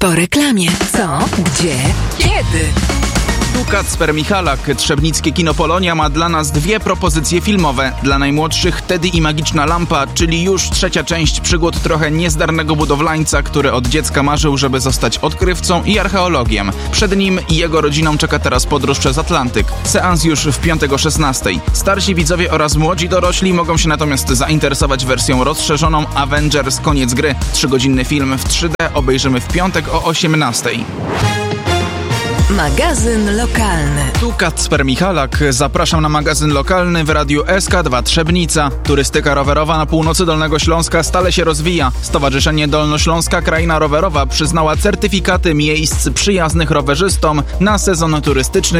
Po reklamie. Co? Gdzie? Kiedy? Tu Kacper Michalak. Trzebnickie Kino Polonia ma dla nas dwie propozycje filmowe. Dla najmłodszych Teddy i Magiczna Lampa, czyli już trzecia część przygód trochę niezdarnego budowlańca, który od dziecka marzył, żeby zostać odkrywcą i archeologiem. Przed nim i jego rodziną czeka teraz podróż przez Atlantyk. Seans już w piątek o 16:00. Starsi widzowie oraz młodzi dorośli mogą się natomiast zainteresować wersją rozszerzoną Avengers Koniec Gry. 3-godzinny film w 3D obejrzymy w piątek o 18:00. Magazyn lokalny. Tu Kacper Michalak. Zapraszam na magazyn lokalny w Radiu SK2 Trzebnica. Turystyka rowerowa na północy Dolnego Śląska stale się rozwija. Stowarzyszenie Dolnośląska Kraina Rowerowa przyznała certyfikaty miejsc przyjaznych rowerzystom na sezon turystyczny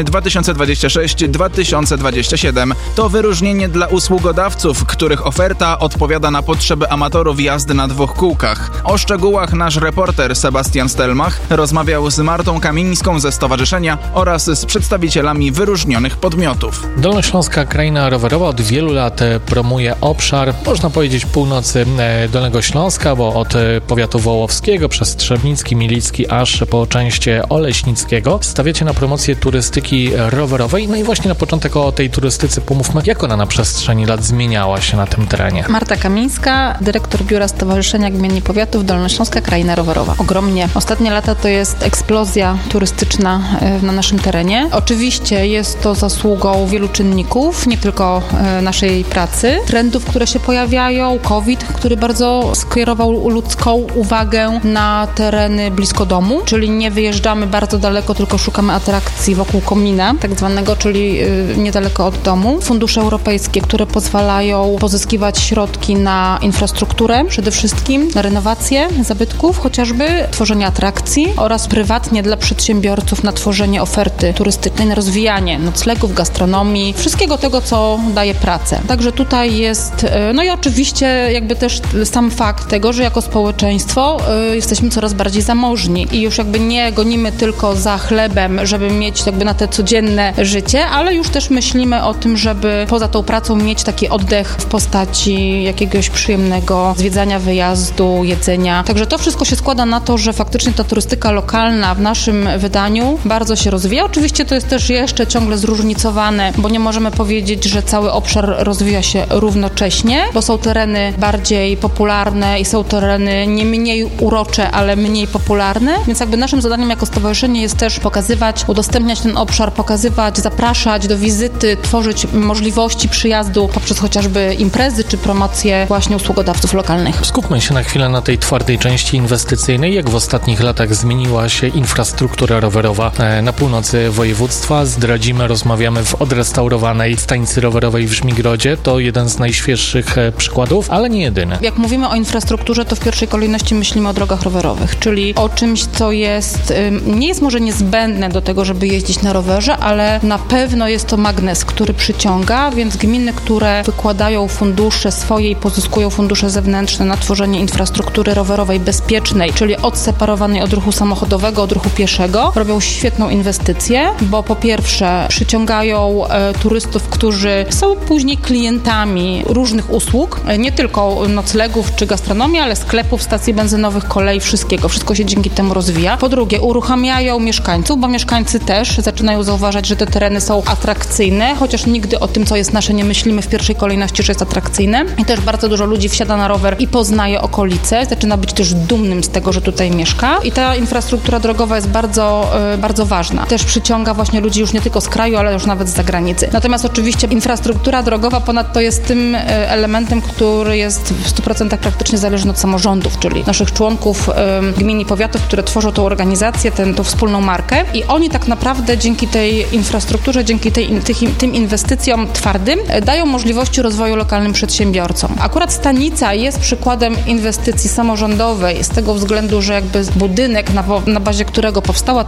2026-2027. To wyróżnienie dla usługodawców, których oferta odpowiada na potrzeby amatorów jazdy na dwóch kółkach. O szczegółach nasz reporter Sebastian Stelmach rozmawiał z Martą Kamińską ze stowarzyszenia oraz z przedstawicielami wyróżnionych podmiotów. Dolnośląska Kraina Rowerowa od wielu lat promuje obszar, można powiedzieć, północy Dolnego Śląska, bo od powiatu wołowskiego przez Trzebnicki, Milicki, aż po część Oleśnickiego stawiacie na promocję turystyki rowerowej. No i właśnie na początek o tej turystyce pomówmy, jak ona na przestrzeni lat zmieniała się na tym terenie. Marta Kamińska, dyrektor Biura Stowarzyszenia Gmin i Powiatów Dolnośląska Kraina Rowerowa. Ogromnie. Ostatnie lata to jest eksplozja turystyczna na naszym terenie. Oczywiście jest to zasługą wielu czynników, nie tylko naszej pracy, trendów, które się pojawiają, COVID, który bardzo skierował ludzką uwagę na tereny blisko domu, czyli nie wyjeżdżamy bardzo daleko, tylko szukamy atrakcji wokół komina, tak zwanego, czyli niedaleko od domu. Fundusze europejskie, które pozwalają pozyskiwać środki na infrastrukturę, przede wszystkim na renowację zabytków, chociażby tworzenie atrakcji oraz prywatnie dla przedsiębiorców na tworzenie oferty turystycznej, na rozwijanie noclegów, gastronomii, wszystkiego tego, co daje pracę. Także tutaj jest, no i oczywiście jakby też sam fakt tego, że jako społeczeństwo jesteśmy coraz bardziej zamożni i już jakby nie gonimy tylko za chlebem, żeby mieć jakby na te codzienne życie, ale już też myślimy o tym, żeby poza tą pracą mieć taki oddech w postaci jakiegoś przyjemnego zwiedzania, wyjazdu, jedzenia. Także to wszystko się składa na to, że faktycznie ta turystyka lokalna w naszym wydaniu bardzo się rozwija. Oczywiście to jest też jeszcze ciągle zróżnicowane, bo nie możemy powiedzieć, że cały obszar rozwija się równocześnie, bo są tereny bardziej popularne i są tereny nie mniej urocze, ale mniej popularne, więc jakby naszym zadaniem jako stowarzyszenie jest też pokazywać, udostępniać ten obszar, pokazywać, zapraszać do wizyty, tworzyć możliwości przyjazdu poprzez chociażby imprezy czy promocje właśnie usługodawców lokalnych. Skupmy się na chwilę na tej twardej części inwestycyjnej. Jak w ostatnich latach zmieniła się infrastruktura rowerowa na północy województwa? Zdradzimy, rozmawiamy w odrestaurowanej stanicy rowerowej w Żmigrodzie. To jeden z najświeższych przykładów, ale nie jedyny. Jak mówimy o infrastrukturze, to w pierwszej kolejności myślimy o drogach rowerowych, czyli o czymś, co jest, nie jest może niezbędne do tego, żeby jeździć na rowerze, ale na pewno jest to magnes, który przyciąga, więc gminy, które wykładają fundusze swoje i pozyskują fundusze zewnętrzne na tworzenie infrastruktury rowerowej bezpiecznej, czyli odseparowanej od ruchu samochodowego, od ruchu pieszego, robią świetną inwestycję, bo po pierwsze przyciągają turystów, którzy są później klientami różnych usług, nie tylko noclegów czy gastronomii, ale sklepów, stacji benzynowych, kolei, wszystkiego. Wszystko się dzięki temu rozwija. Po drugie, uruchamiają mieszkańców, bo mieszkańcy też zaczynają zauważać, że te tereny są atrakcyjne, chociaż nigdy o tym, co jest nasze, nie myślimy w pierwszej kolejności, że jest atrakcyjne. I też bardzo dużo ludzi wsiada na rower i poznaje okolice, zaczyna być też dumnym z tego, że tutaj mieszka. I ta infrastruktura drogowa jest bardzo, bardzo ważna. Też przyciąga właśnie ludzi już nie tylko z kraju, ale już nawet z zagranicy. Natomiast oczywiście infrastruktura drogowa ponadto jest tym elementem, który jest w 100% praktycznie zależny od samorządów, czyli naszych członków gmin i powiatów, które tworzą tą organizację, tą wspólną markę i oni tak naprawdę dzięki tej infrastrukturze, dzięki tym inwestycjom twardym dają możliwości rozwoju lokalnym przedsiębiorcom. Akurat stanica jest przykładem inwestycji samorządowej z tego względu, że jakby budynek, na bazie którego powstała ta stanica,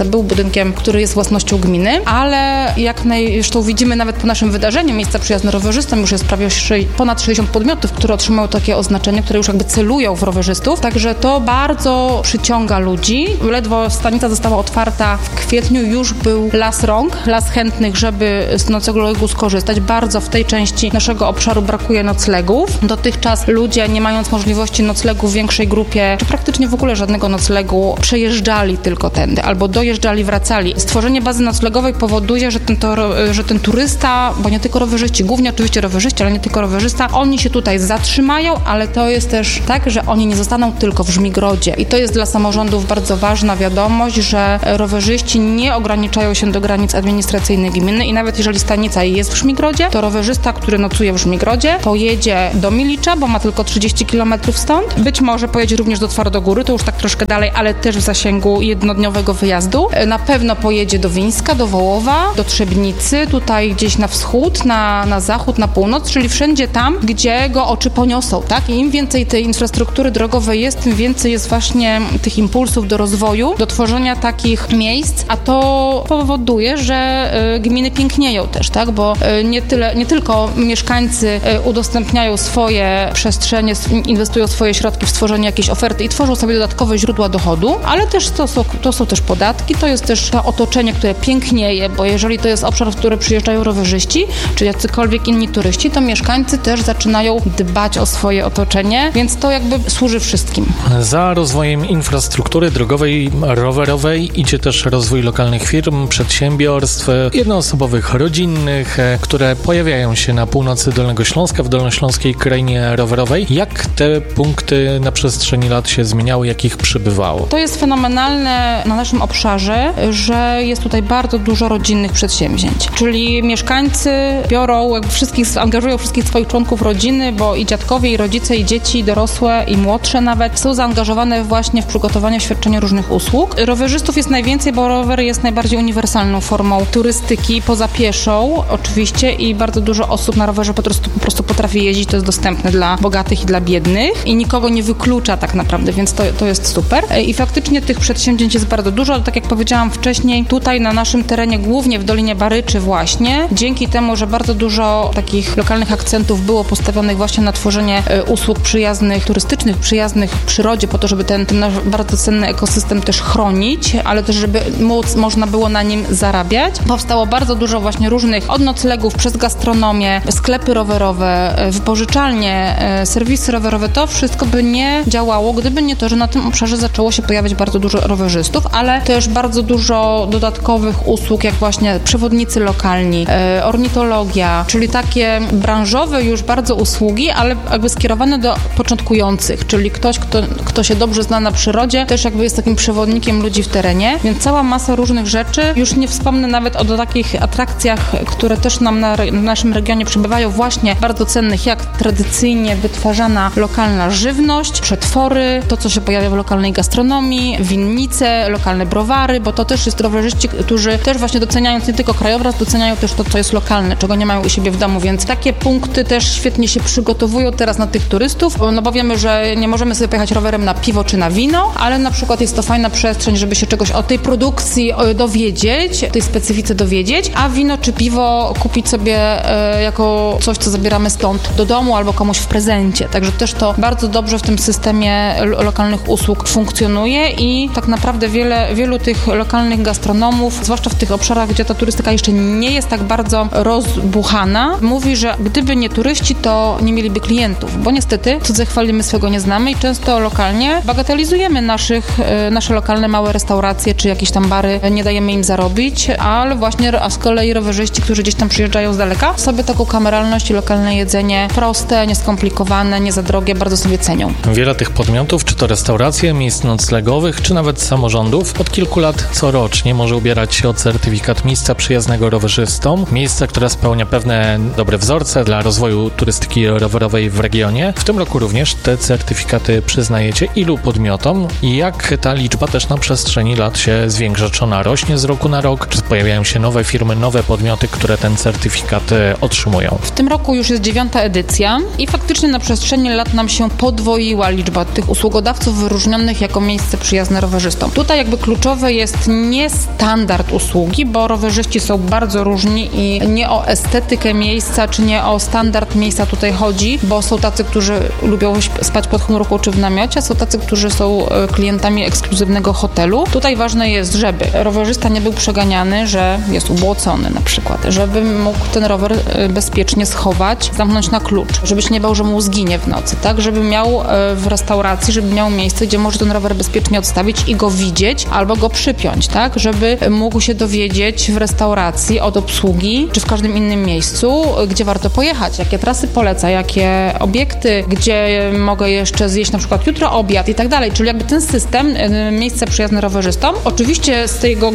był budynkiem, który jest własnością gminy, ale zresztą widzimy nawet po naszym wydrzeniu miejsca przyjazne rowerzystom, już jest prawie ponad 60 podmiotów, które otrzymały takie oznaczenie, które już jakby celują w rowerzystów, także to bardzo przyciąga ludzi. Ledwo stanica została otwarta w kwietniu, już był las rąk, las chętnych, żeby z noclegu skorzystać. Bardzo w tej części naszego obszaru brakuje noclegów. Dotychczas ludzie, nie mając możliwości noclegu w większej grupie, czy praktycznie w ogóle żadnego noclegu, przejeżdżali tylko tędy, albo dojeżdżali, wracali. Stworzenie bazy noclegowej powoduje, że ten turysta, bo nie tylko rowerzyści, głównie oczywiście rowerzyści, ale nie tylko rowerzysta, oni się tutaj zatrzymają, ale to jest też tak, że oni nie zostaną tylko w Żmigrodzie. I to jest dla samorządów bardzo ważna wiadomość, że rowerzyści nie ograniczają się do granic administracyjnych gminy i nawet jeżeli stanica jest w Żmigrodzie, to rowerzysta, który nocuje w Żmigrodzie, pojedzie do Milicza, bo ma tylko 30 km stąd. Być może pojedzie również do Twardogóry, to już tak troszkę dalej, ale też w zasięgu jednodniowego wyjazdu. Na pewno pojedzie do Wińska, do Wołowa, do Trzebnicy, tutaj gdzieś na wschód, na zachód, na północ, czyli wszędzie tam, gdzie go oczy poniosą, tak? I im więcej tej infrastruktury drogowej jest, tym więcej jest właśnie tych impulsów do rozwoju, do tworzenia takich miejsc, a to powoduje, że gminy pięknieją też, tak? Bo nie tylko mieszkańcy udostępniają swoje przestrzenie, inwestują swoje środki w stworzenie jakiejś oferty i tworzą sobie dodatkowe źródła dochodu, ale też to są też podatki, to jest też to otoczenie, które pięknieje, bo jeżeli to jest obszar, w który przyjeżdżają rowerzyści, czy jacykolwiek inni turyści, to mieszkańcy też zaczynają dbać o swoje otoczenie, więc to jakby służy wszystkim. Za rozwojem infrastruktury drogowej, rowerowej idzie też rozwój lokalnych firm, przedsiębiorstw, jednoosobowych, rodzinnych, które pojawiają się na północy Dolnego Śląska, w Dolnośląskiej Krainie Rowerowej. Jak te punkty na przestrzeni lat się zmieniały, jak ich przybywało? To jest fenomenalne na naszym obszarze, że jest tutaj bardzo dużo rodzinnych przedsięwzięć, czyli mieszkańcy angażują wszystkich swoich członków rodziny, bo i dziadkowie, i rodzice, i dzieci, i dorosłe, i młodsze nawet są zaangażowane właśnie w przygotowanie, świadczenie różnych usług. Rowerzystów jest najwięcej, bo rower jest najbardziej uniwersalną formą turystyki, poza pieszą oczywiście, i bardzo dużo osób na rowerze po prostu potrafi jeździć, to jest dostępne dla bogatych i dla biednych i nikogo nie wyklucza tak naprawdę, więc to jest super. I faktycznie tych przedsięwzięć jest bardzo dużo, ale tak jak powiedziałam wcześniej, tutaj na naszym terenie, głównie w Dolinie Baryczy właśnie, dzięki temu, że bardzo dużo takich lokalnych akcentów było postawionych właśnie na tworzenie usług przyjaznych, turystycznych, przyjaznych przyrodzie, po to, żeby ten nasz bardzo cenny ekosystem też chronić, ale też, żeby można było na nim zarabiać. Powstało bardzo dużo właśnie różnych, od noclegów przez gastronomię, sklepy rowerowe, wypożyczalnie, serwisy rowerowe. To wszystko by nie działało, gdyby nie to, że na tym obszarze zaczęło się pojawiać bardzo dużo rowerzystów, ale też bardzo dużo dodatkowych usług, jak właśnie przewodnicy lokalni, ornitologia, czyli takie branżowe już bardzo usługi, ale jakby skierowane do początkujących, czyli ktoś, kto się dobrze zna na przyrodzie, też jakby jest takim przewodnikiem ludzi w terenie, więc cała masa różnych rzeczy. Już nie wspomnę nawet o takich atrakcjach, które też nam w naszym regionie przybywają, właśnie bardzo cennych, jak tradycyjnie wytwarzana lokalna żywność, przetwory, to co się pojawia w lokalnej gastronomii, winnice, lokalne browary, bo to też jest rowerzyści, którzy też właśnie doceniając nie tylko krajobraz, doceniają też to, co jest lokalne, czego nie mają u siebie w domu, więc takie punkty też świetnie się przygotowują teraz na tych turystów, no bo wiemy, że nie możemy sobie pojechać rowerem na piwo czy na wino, ale na przykład jest to fajna przestrzeń, żeby się czegoś o tej produkcji dowiedzieć, tej specyfice dowiedzieć, a wino czy piwo kupić sobie jako coś, co zabieramy stąd do domu albo komuś w prezencie. Także też to bardzo dobrze w tym systemie lokalnych usług funkcjonuje i tak naprawdę wielu tych lokalnych gastronomów, zwłaszcza w tych obszarach, gdzie ta turystyka jeszcze nie jest tak bardzo rozbuchana, mówi, że gdyby nie turyści, to nie mieliby klientów, bo niestety cudze chwalimy, swego nie znamy i często lokalnie bagatelizujemy nasze lokalne małe restauracje czy jakieś tam bary, nie dajemy im zarobić, ale właśnie z kolei rowerzyści, którzy gdzieś tam przyjeżdżają z daleka, sobie taką kameralność i lokalne jedzenie proste, nieskomplikowane, nie za drogie, bardzo sobie cenią. Wiele tych podmiotów, czy to restauracje, miejsc noclegowych, czy nawet samorządów, od kilku lat corocznie może ubierać się o certyfikat miejsca przyjaznego rowerzystom, miejsca, które spełnia pewne dobre wzorce dla rozwoju turystyki rowerowej w regionie. W tym roku również te certyfikaty przyznajecie. Ilu podmiotom i jak ta liczba też na przestrzeni lat się zwiększa? Czy ona rośnie z roku na rok? Czy pojawiają się nowe firmy, nowe podmioty, które ten certyfikat otrzymują? W tym roku już jest 9. edycja i faktycznie na przestrzeni lat nam się podwoiła liczba tych usługodawców wyróżnionych jako miejsce przyjazne rowerzystom. Tutaj jakby kluczowe jest nie standard usługi, bo rowerzyści są bardzo różni i nie o estetykę miejsca, czy nie o standard miejsca tutaj chodzi, bo są tacy, którzy lubią spać pod chmurką czy w namiocie, są tacy, którzy są klientami ekskluzywnego hotelu. Tutaj ważne jest, żeby rowerzysta nie był przeganiany, że jest ubłocony na przykład, żeby mógł ten rower bezpiecznie schować, zamknąć na klucz, żeby się nie bał, że mu zginie w nocy, tak? Żeby miał w restauracji, żeby miał miejsce, gdzie może ten rower bezpiecznie odstawić i go widzieć albo go przypiąć, tak? Żeby mógł się dowiedzieć w restauracji od obsługi, czy w każdym innym miejscu, gdzie warto pojechać, jakie trasy poleca, jakie obiekty, gdzie mogę jeszcze zjeść na przykład jutro obiad i tak dalej. Czyli jakby ten system, miejsce przyjazne rowerzystom. Oczywiście z tego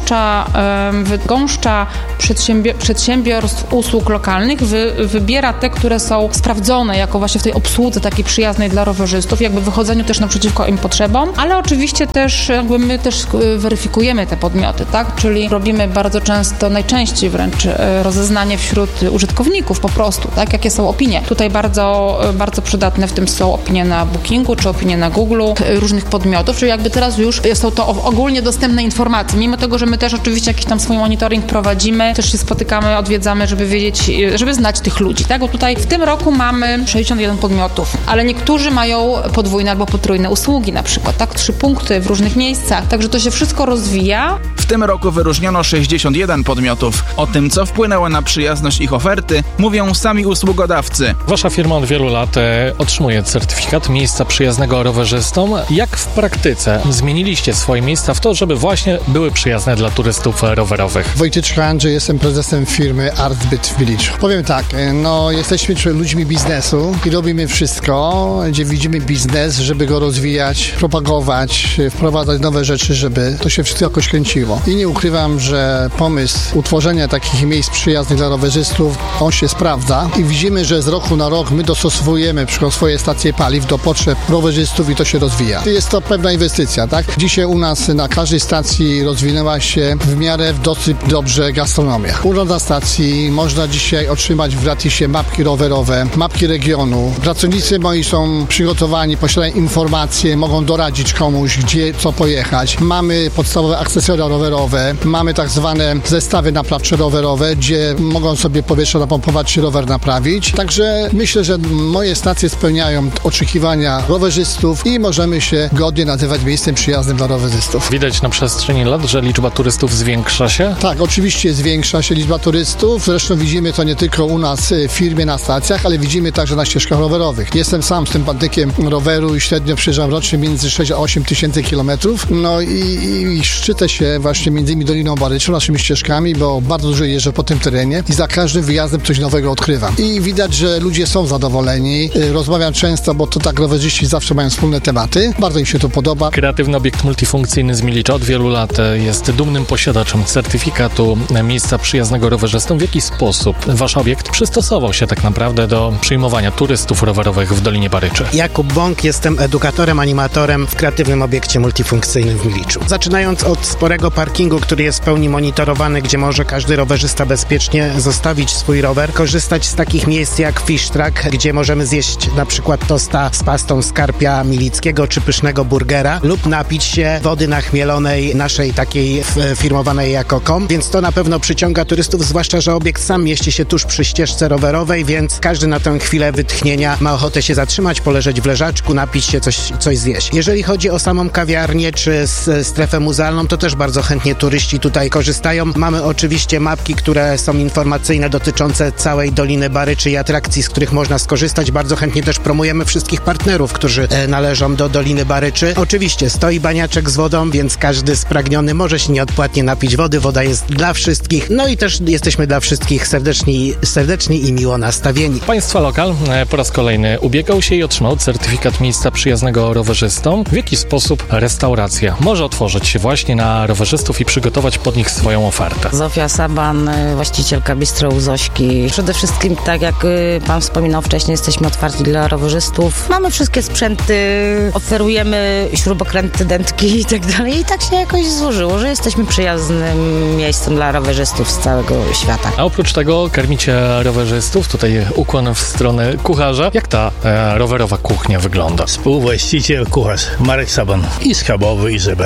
gąszcza przedsiębiorstw usług lokalnych wybiera te, które są sprawdzone jako właśnie w tej obsłudze takiej przyjaznej dla rowerzystów, jakby wychodzeniu też naprzeciwko im potrzebom, ale oczywiście też jakby my też weryfikujemy te podmioty, tak? Czyli robimy bardzo często, najczęściej wręcz rozeznanie wśród użytkowników po prostu, tak? Jakie są opinie. Tutaj bardzo, bardzo przydatne w tym są opinie na Bookingu, czy opinie na Google, różnych podmiotów, czyli jakby teraz już są to ogólnie dostępne informacje, mimo tego, że my też oczywiście jakiś tam swój monitoring prowadzimy, też się spotykamy, odwiedzamy, żeby wiedzieć, żeby znać tych ludzi, tak? Bo tutaj w tym roku mamy 61 podmiotów, ale niektórzy mają podwójne albo potrójne usługi na przykład, tak? 3 punkty w różnych miejscach, także to się wszystko rozwija. W tym roku wyróżniono 61 podmiotów. O tym, co wpłynęło na przyjazność ich oferty, mówią sami usługodawcy. Wasza firma od wielu lat otrzymuje certyfikat miejsca przyjaznego rowerzystom. Jak w praktyce zmieniliście swoje miejsca w to, żeby właśnie były przyjazne dla turystów rowerowych? Wojtyczka Andrzej, jestem prezesem firmy Artbyt w Miliczu. Powiem tak, jesteśmy ludźmi biznesu i robimy wszystko, gdzie widzimy biznes, żeby go rozwijać, propagować, wprowadzać nowe rzeczy, żeby to się wszystko jakoś kręciło. I nie ukrywam, że pomysł utworzenia takich miejsc przyjaznych dla rowerzystów, on się sprawdza i widzimy, że z roku na rok my dostosowujemy przykład swoje stacje paliw do potrzeb rowerzystów i to się rozwija. Jest to pewna inwestycja, tak? Dzisiaj u nas na każdej stacji rozwinęła się w miarę dosyć dobrze gastronomia. Urząd stacji można dzisiaj otrzymać w gratisie mapki rowerowe, mapki regionu. Pracownicy moi są przygotowani, posiadają informacje, mogą doradzić komuś, gdzie, co pojechać. Mamy podstawowe akcesoria rowerowe, mamy tak zwane zestawy naprawcze rowerowe, gdzie mogą sobie powietrze napompować czy rower naprawić. Także myślę, że moje stacje spełniają oczekiwania rowerzystów i możemy się godnie nazywać miejscem przyjaznym dla rowerzystów. Widać na przestrzeni lat, że liczba turystów zwiększa się? Tak, oczywiście zwiększa się liczba turystów. Zresztą widzimy to nie tylko u nas w firmie na stacjach, ale widzimy także na ścieżkach rowerowych. Jestem sam sympatykiem roweru i średnio przejeżdżam rocznie między 6 a 8 tysięcy kilometrów. No i szczycę się właśnie między innymi Doliną Baryczą, naszymi ścieżkami, bo bardzo dużo jeżdżę po tym terenie i za każdym wyjazdem coś nowego odkrywam. I widać, że ludzie są zadowoleni. Rozmawiam często, bo to tak rowerzyści zawsze mają wspólne tematy. Bardzo im się to podoba. Kreatywny obiekt multifunkcyjny z Milicza od wielu lat jest dumnym posiadaczem certyfikatu miejsca przyjaznego rowerzystom. W jaki sposób wasz obiekt przystosował się tak naprawdę do przyjmowania turystów rowerowych w Dolinie Baryczy? Jakub Bąk, jestem edukatorem, animatorem w kreatywnym obiekcie multifunkcyjnym w Miliczu. Zaczynając od sporego parkingu, który jest w pełni monitorowany, gdzie może każdy rowerzysta bezpiecznie zostawić swój rower, korzystać z takich miejsc jak Fish Track, gdzie możemy zjeść na przykład tosta z pastą z karpia milickiego czy pysznego burgera lub napić się wody nachmielonej naszej takiej firmowanej jako KOM, więc to na pewno przyciąga turystów, zwłaszcza, że obiekt sam mieści się tuż przy ścieżce rowerowej, więc każdy na tę chwilę wytchnienia ma ochotę się zatrzymać, poleżeć w leżaczku, napić się, coś zjeść. Jeżeli chodzi o samą kawiarnię czy strefę muzealną, to też bardzo chętnie turyści tutaj korzystają. Mamy oczywiście mapki, które są informacyjne dotyczące całej Doliny Baryczy i atrakcji, z których można skorzystać. Bardzo chętnie też promujemy wszystkich partnerów, którzy należą do Doliny Baryczy. Oczywiście stoi baniaczek z wodą, więc każdy spragniony może się nieodpłatnie napić wody. Woda jest dla wszystkich. No i też jesteśmy dla wszystkich serdeczni i miło nastawieni. Państwa lokal po raz kolejny ubiegał się i otrzymał certyfikat miejsca przyjaznego rowerzystom. W jaki sposób restauracja może otworzyć się właśnie na rowerzystów i przygotować pod nich swoją ofertę? Zofia Saban, właścicielka bistro u Zośki. Przede wszystkim, tak jak pan wspominał wcześniej, jesteśmy otwarci dla rowerzystów. Mamy wszystkie sprzęty, oferujemy śrubokręty, dętki i tak dalej. I tak się jakoś złożyło, że jesteśmy przyjaznym miejscem dla rowerzystów z całego świata. A oprócz tego karmicie rowerzystów, tutaj ukłon w stronę kucharza. Jak ta rowerowa kuchnia wygląda? Współwłaściciel, kucharz Marek Saban. I schabowy, i żeberko, jak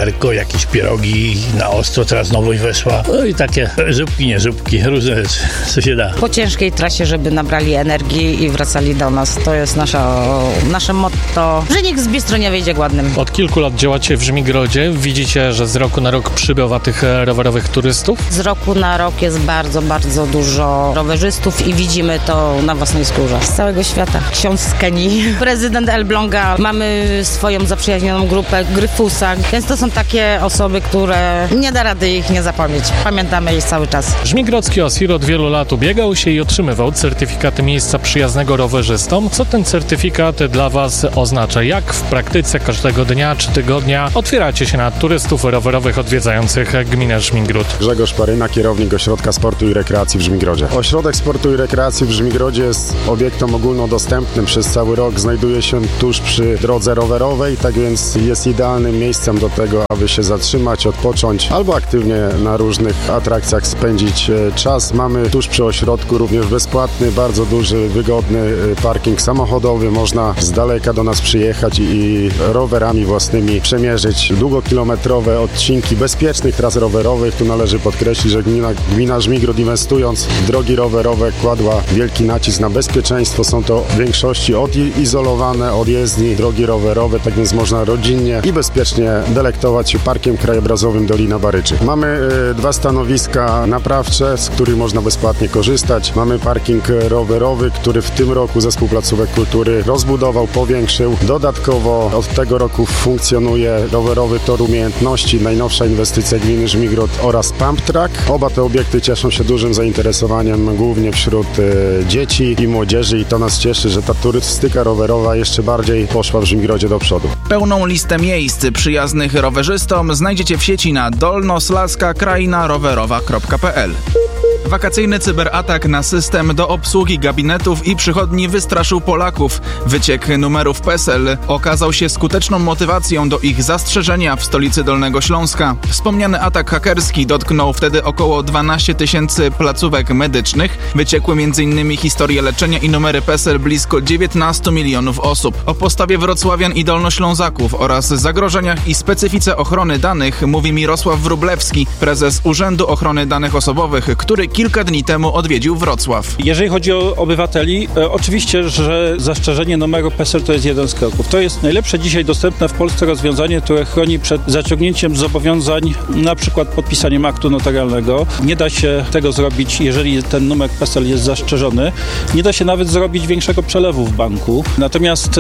jakieś pierogi na ostro, teraz nowość weszła. No i takie zupki, nie zupki, różne rzeczy, co się da. Po ciężkiej trasie, żeby nabrali energii i wracali do nas. To jest nasze motto, że nikt z bistro nie wyjdzie głodnym. Od kilku lat działacie w Żmigrodzie. Widzicie, że z roku na rok przybywa tych rowerowych turystów? Z roku na rok jest bardzo, bardzo dużo rowerzystów i widzimy to na własnej skórze. Z całego świata. Ksiądz z Kenii, prezydent Elbląga. Mamy swoją zaprzyjaźnioną grupę Gryfusa, więc to są takie osoby, które nie da rady ich nie zapomnieć. Pamiętamy ich cały czas. Żmigrodzki Osir od wielu lat ubiegał się i otrzymywał certyfikaty miejsca przyjaznego rowerzystom. Co ten certyfikat dla Was oznacza? Jak w praktyce każdego dnia czy tygodnia otwieracie się na turystów rowerowych odwiedzających gminę Żmigród? Grzegorz Paryna, kierownik Ośrodka Sportu i Rekreacji w Żmigrodzie. Ośrodek Sportu i Rekreacji w Żmigrodzie jest obiektem ogólnodostępnym. Przez cały rok znajduje się tuż przy drodze rowerowej, tak więc jest idealnym miejscem do tego, aby się zatrzymać, odpocząć albo aktywnie na różnych atrakcjach spędzić czas. Mamy tuż przy ośrodku również bezpłatny, bardzo duży, wygodny parking samochodowy. Można z daleka do nas przyjechać i rowerami własnymi przemierzyć długokilometrowe odcinki bezpiecznych tras rowerowych. Tu należy podkreślić, że gmina Żmigród, inwestując w drogi rowerowe, kładła wielki nacisk na bezpieczeństwo. Są to w większości odizolowane od jezdni drogi rowerowe, tak więc można rodzinnie i bezpiecznie delektować się parkiem krajobrazowym Dolina Baryczy. Mamy 2 stanowiska naprawcze, z których można bezpłatnie korzystać. Mamy parking rowerowy, który w tym roku Zespół Placówek Kultury rozbudował, powiększył. Dodatkowo od tego roku funkcjonuje rowerowy tor umiejętności, najnowsza inwestycja gminy Żmigród oraz Pump Track. Oba te obiekty cieszą się dużym zainteresowaniem głównie wśród dzieci i młodzieży i to nas cieszy, że ta turystyka rowerowa jeszcze bardziej poszła w Żmigrodzie do przodu. Pełną listę miejsc przyjaznych rowerzystom znajdziecie w sieci na dolnoslaskakrainarowerowa.pl. Wakacyjny cyberatak na system do obsługi gabinetów i przychodni wystraszył Polaków. Wyciek numerów PESEL okazał się skuteczną motywacją do ich zastrzeżenia w stolicy Dolnego Śląska. Wspomniany atak hakerski dotknął wtedy około 12 000 placówek medycznych. Wyciekły m.in. historie leczenia i numery PESEL blisko 19 milionów osób. O postawie wrocławian i dolnoślązaków oraz zagrożeniach i specyfice ochrony danych mówi Mirosław Wróblewski, prezes Urzędu Ochrony Danych Osobowych, który kilka dni temu odwiedził Wrocław. Jeżeli chodzi o obywateli, oczywiście, że zastrzeżenie numeru PESEL to jest jeden z kroków. To jest najlepsze dzisiaj dostępne w Polsce rozwiązanie, które chroni przed zaciągnięciem zobowiązań, na przykład podpisaniem aktu notarialnego. Nie da się tego zrobić, jeżeli ten numer PESEL jest zastrzeżony. Nie da się nawet zrobić większego przelewu w banku. Natomiast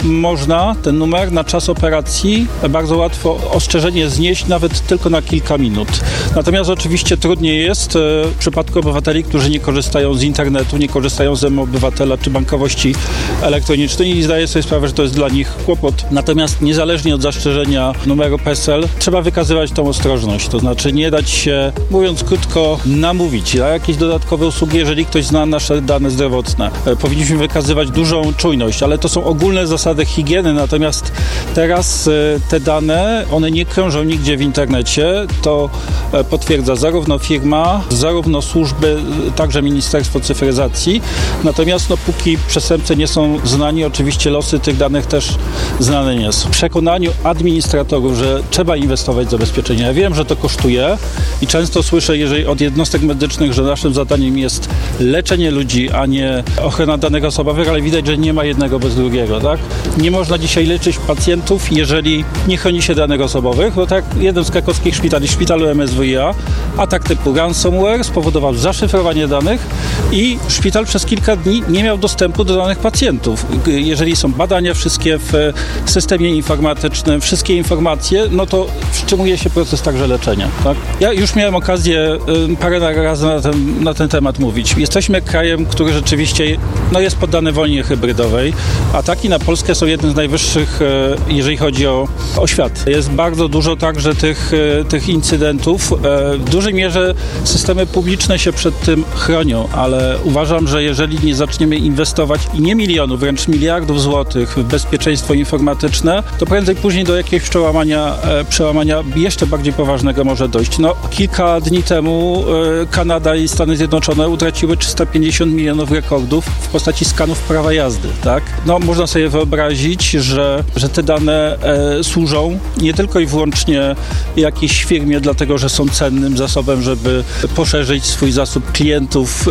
można ten numer na czas operacji bardzo łatwo ostrzeżenie znieść, nawet tylko na kilka minut. Natomiast oczywiście trudniej jest w przypadku obywateli, którzy nie korzystają z internetu, nie korzystają z mObywatela czy bankowości elektronicznej i zdaję sobie sprawę, że to jest dla nich kłopot. Natomiast niezależnie od zastrzeżenia numeru PESEL trzeba wykazywać tą ostrożność, to znaczy nie dać się, mówiąc krótko, namówić na jakieś dodatkowe usługi, jeżeli ktoś zna nasze dane zdrowotne. Powinniśmy wykazywać dużą czujność, ale to są ogólne zasady higieny, natomiast teraz te dane, one nie krążą nigdzie w internecie, to potwierdza zarówno firma, zarówno służby, także Ministerstwo Cyfryzacji. Natomiast póki przestępcy nie są znani, oczywiście losy tych danych też znane nie są. W przekonaniu administratorów, że trzeba inwestować w zabezpieczenie. Ja wiem, że to kosztuje i często słyszę, jeżeli od jednostek medycznych, że naszym zadaniem jest leczenie ludzi, a nie ochrona danych osobowych, ale widać, że nie ma jednego bez drugiego, tak? Nie można dzisiaj leczyć pacjentów, jeżeli nie chroni się danych osobowych, bo tak jeden z krakowskich szpitali, szpitalu MSWiA, atak typu ransomware spowodował zaszyfrowanie danych i szpital przez kilka dni nie miał dostępu do danych pacjentów. Jeżeli są badania wszystkie w systemie informatycznym, wszystkie informacje, no to wstrzymuje się proces także leczenia. Tak? Ja już miałem okazję parę razy na ten temat mówić. Jesteśmy krajem, który rzeczywiście jest poddany wojnie hybrydowej. Ataki na Polskę są jednym z najwyższych, jeżeli chodzi o świat. Jest bardzo dużo także tych incydentów. W dużej mierze systemy publiczne publiczne się przed tym chronią, ale uważam, że jeżeli nie zaczniemy inwestować i nie milionów, wręcz miliardów złotych w bezpieczeństwo informatyczne, to prędzej później do jakiegoś przełamania jeszcze bardziej poważnego może dojść. Kilka dni temu Kanada i Stany Zjednoczone utraciły 350 milionów rekordów w postaci skanów prawa jazdy, tak? Można sobie wyobrazić, że te dane służą nie tylko i wyłącznie jakiejś firmie, dlatego że są cennym zasobem, żeby poszerzyć swój zasób klientów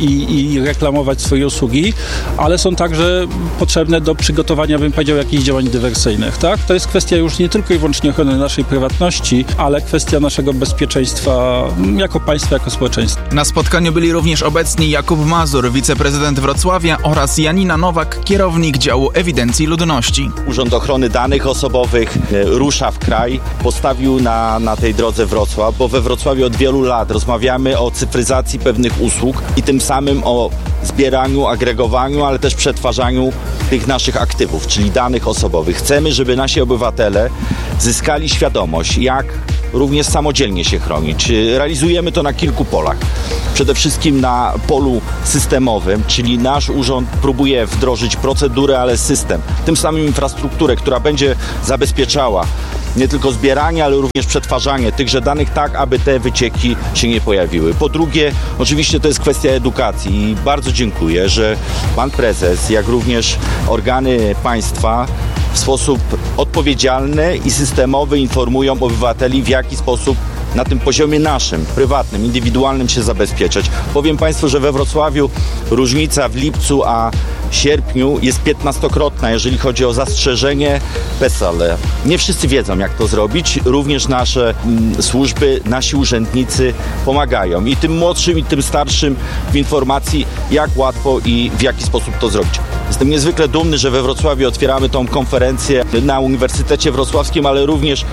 i reklamować swoje usługi, ale są także potrzebne do przygotowania, bym powiedział, jakichś działań dywersyjnych, tak? To jest kwestia już nie tylko i wyłącznie ochrony naszej prywatności, ale kwestia naszego bezpieczeństwa jako państwa, jako społeczeństwa. Na spotkaniu byli również obecni Jakub Mazur, wiceprezydent Wrocławia, oraz Janina Nowak, kierownik działu ewidencji ludności. Urząd Ochrony Danych Osobowych rusza w kraj, postawił na tej drodze Wrocław, bo we Wrocławiu od wielu lat rozmawiamy o cyfryzacji pewnych usług i tym samym o zbieraniu, agregowaniu, ale też przetwarzaniu tych naszych aktywów, czyli danych osobowych. Chcemy, żeby nasi obywatele zyskali świadomość, jak również samodzielnie się chronić. Realizujemy to na kilku polach. Przede wszystkim na polu systemowym, czyli nasz urząd próbuje wdrożyć procedurę, ale system. Tym samym infrastrukturę, która będzie zabezpieczała nie tylko zbieranie, ale również przetwarzanie tychże danych tak, aby te wycieki się nie pojawiły. Po drugie, oczywiście to jest kwestia edukacji i bardzo dziękuję, że pan prezes, jak również organy państwa w sposób odpowiedzialny i systemowy informują obywateli, w jaki sposób na tym poziomie naszym, prywatnym, indywidualnym się zabezpieczać. Powiem Państwu, że we Wrocławiu różnica w lipcu a sierpniu jest 15-krotna, jeżeli chodzi o zastrzeżenie PESEL. Nie wszyscy wiedzą, jak to zrobić. Również nasze służby, nasi urzędnicy pomagają. I tym młodszym, i tym starszym w informacji, jak łatwo i w jaki sposób to zrobić. Jestem niezwykle dumny, że we Wrocławiu otwieramy tą konferencję na Uniwersytecie Wrocławskim, ale również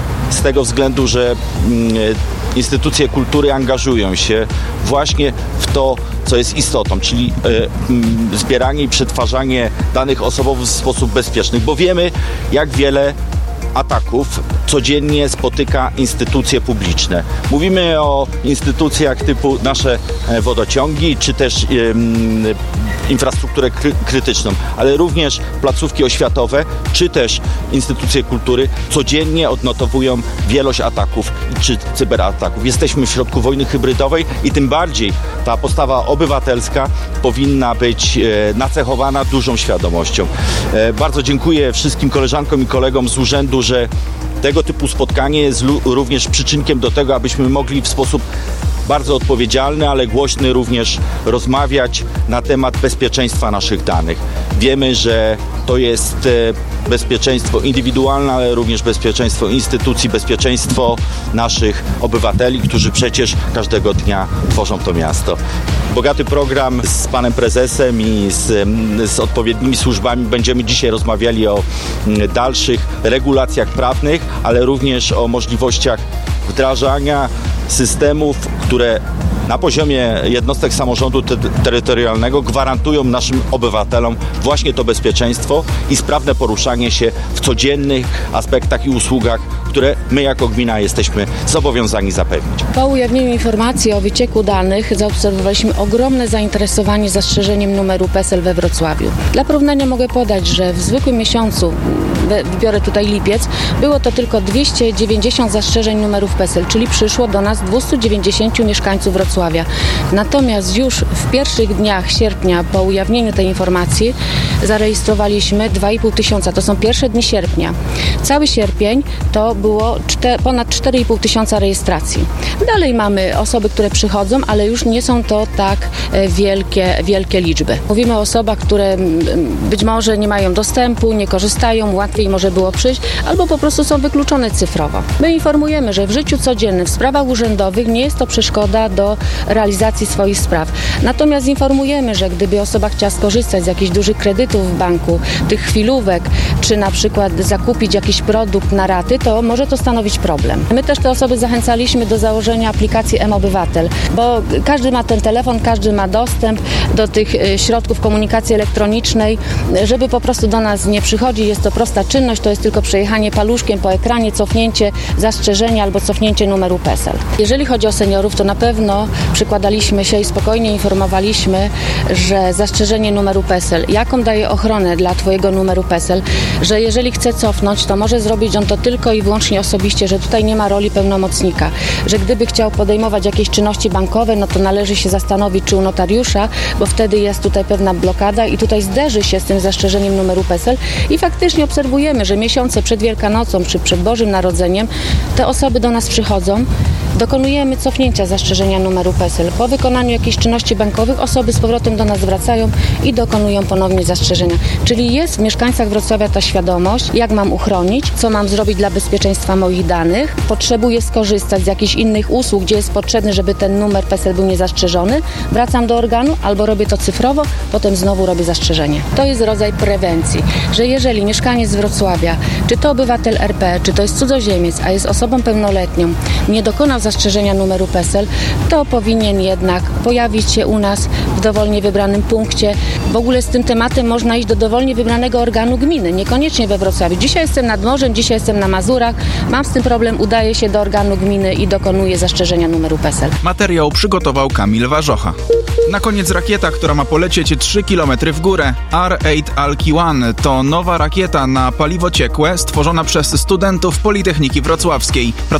z tego względu, że instytucje kultury angażują się właśnie w to, co jest istotą, czyli zbieranie i przetwarzanie danych osobowych w sposób bezpieczny, bo wiemy, jak wiele ataków codziennie spotyka instytucje publiczne. Mówimy o instytucjach typu nasze wodociągi, czy też infrastrukturę krytyczną, ale również placówki oświatowe, czy też instytucje kultury codziennie odnotowują wielość ataków czy cyberataków. Jesteśmy w środku wojny hybrydowej i tym bardziej ta postawa obywatelska powinna być nacechowana dużą świadomością. Bardzo dziękuję wszystkim koleżankom i kolegom z urzędu, że tego typu spotkanie jest również przyczynkiem do tego, abyśmy mogli w sposób bardzo odpowiedzialny, ale głośny również rozmawiać na temat bezpieczeństwa naszych danych. Wiemy, że to jest bezpieczeństwo indywidualne, ale również bezpieczeństwo instytucji, bezpieczeństwo naszych obywateli, którzy przecież każdego dnia tworzą to miasto. Bogaty program z panem prezesem i z odpowiednimi służbami. Będziemy dzisiaj rozmawiali o dalszych regulacjach prawnych, ale również o możliwościach wdrażania systemów, które na poziomie jednostek samorządu terytorialnego gwarantują naszym obywatelom właśnie to bezpieczeństwo i sprawne poruszanie się w codziennych aspektach i usługach, które my jako gmina jesteśmy zobowiązani zapewnić. Po ujawnieniu informacji o wycieku danych zaobserwowaliśmy ogromne zainteresowanie zastrzeżeniem numeru PESEL we Wrocławiu. Dla porównania mogę podać, że w zwykłym miesiącu, wybiorę tutaj lipiec, było to tylko 290 zastrzeżeń numerów PESEL, czyli przyszło do nas 290 mieszkańców Wrocławia. Natomiast już w pierwszych dniach sierpnia po ujawnieniu tej informacji zarejestrowaliśmy 2,5 tysiąca. To są pierwsze dni sierpnia. Cały sierpień to było ponad 4,5 tysiąca rejestracji. Dalej mamy osoby, które przychodzą, ale już nie są to tak wielkie liczby. Mówimy o osobach, które być może nie mają dostępu, nie korzystają, łatwiej może było przyjść, albo po prostu są wykluczone cyfrowo. My informujemy, że w życiu codziennym, w sprawach urzędowych nie jest to przeszkoda do realizacji swoich spraw. Natomiast informujemy, że gdyby osoba chciała skorzystać z jakichś dużych kredytów w banku, tych chwilówek, czy na przykład zakupić jakiś produkt na raty, to może to stanowić problem. My też te osoby zachęcaliśmy do założenia aplikacji mObywatel, bo każdy ma ten telefon, każdy ma dostęp do tych środków komunikacji elektronicznej, żeby po prostu do nas nie przychodzi. Jest to prosta czynność, to jest tylko przejechanie paluszkiem po ekranie, cofnięcie zastrzeżenia albo cofnięcie numeru PESEL. Jeżeli chodzi o seniorów, to na pewno przykładaliśmy się i spokojnie informowaliśmy, że zastrzeżenie numeru PESEL, jaką daje ochronę dla Twojego numeru PESEL, że jeżeli chce cofnąć, to może zrobić on to tylko i wyłącznie osobiście, że tutaj nie ma roli pełnomocnika, że gdyby chciał podejmować jakieś czynności bankowe, no to należy się zastanowić, czy u notariusza, bo wtedy jest tutaj pewna blokada i tutaj zderzy się z tym zastrzeżeniem numeru PESEL i faktycznie obserwujemy, że miesiące przed Wielkanocą czy przed Bożym Narodzeniem te osoby do nas przychodzą, dokonujemy cofnięcia zastrzeżenia numeru PESEL. Po wykonaniu jakichś czynności bankowych osoby z powrotem do nas wracają i dokonują ponownie zastrzeżenia. Czyli jest w mieszkańcach Wrocławia ta świadomość, jak mam uchronić, co mam zrobić dla bezpieczeństwa moich danych. Potrzebuję skorzystać z jakichś innych usług, gdzie jest potrzebny, żeby ten numer PESEL był niezastrzeżony. Wracam do organu albo robię to cyfrowo, potem znowu robię zastrzeżenie. To jest rodzaj prewencji, że jeżeli mieszkaniec z Wrocławia, czy to obywatel RP, czy to jest cudzoziemiec, a jest osobą pełnoletnią, nie dokonał zastrzeżenia numeru PESEL, to powinien jednak pojawić się u nas w dowolnie wybranym punkcie. W ogóle z tym tematem można iść do dowolnie wybranego organu gminy, niekoniecznie we Wrocławiu. Dzisiaj jestem nad morzem, dzisiaj jestem na Mazurach, mam z tym problem, udaję się do organu gminy i dokonuję zastrzeżenia numeru PESEL. Materiał przygotował Kamil Warzocha. Na koniec rakieta, która ma polecieć 3 km w górę. R8 Alki One to nowa rakieta na paliwo ciekłe stworzona przez studentów Politechniki Wrocławskiej.